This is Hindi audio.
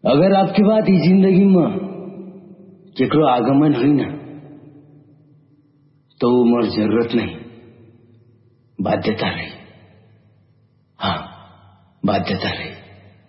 अगर आपके बाद ई जिंदगी में केकरो आगमन हुई ना तो उमर जरूरत नहीं, बाध्यता रही। हाँ, बाध्यता रही।